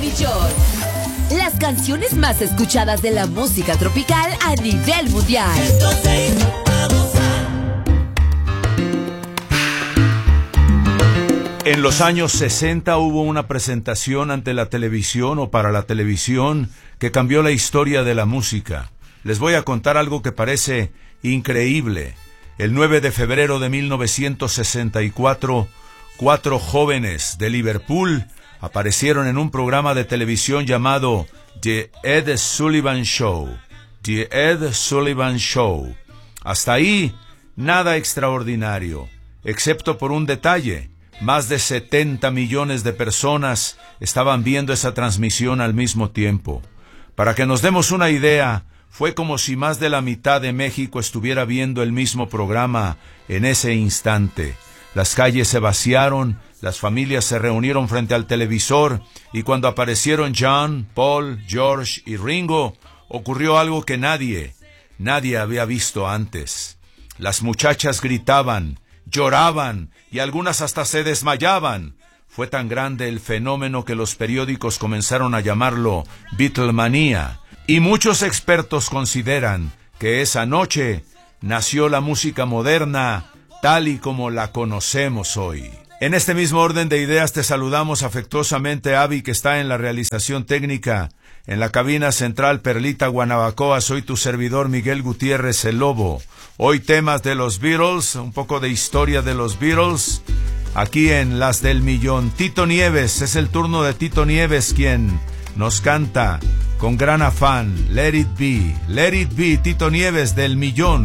millón. Las canciones más escuchadas de la música tropical a nivel mundial. En los años 60 hubo una presentación ante la televisión o para la televisión que cambió la historia de la música. Les voy a contar algo que parece increíble. El 9 de febrero de 1964, 4 jóvenes de Liverpool aparecieron en un programa de televisión llamado The Ed Sullivan Show. The Ed Sullivan Show. Hasta ahí, nada extraordinario, excepto por un detalle. Más de 70 millones de personas estaban viendo esa transmisión al mismo tiempo. Para que nos demos una idea, fue como si más de la mitad de México estuviera viendo el mismo programa en ese instante. Las calles se vaciaron, las familias se reunieron frente al televisor, y cuando aparecieron John, Paul, George y Ringo, ocurrió algo que nadie había visto antes. Las muchachas gritaban, lloraban, y algunas hasta se desmayaban. Fue tan grande el fenómeno que los periódicos comenzaron a llamarlo Beatlemanía, y muchos expertos consideran que esa noche nació la música moderna tal y como la conocemos hoy. En este mismo orden de ideas te saludamos afectuosamente, Abby, que está en la realización técnica. En la cabina central Perlita Guanabacoa, soy tu servidor Miguel Gutiérrez el Lobo. Hoy temas de los Beatles, un poco de historia de los Beatles, aquí en Las del Millón. Tito Nieves, es el turno de Tito Nieves, quien nos canta con gran afán Let It Be, Tito Nieves del Millón.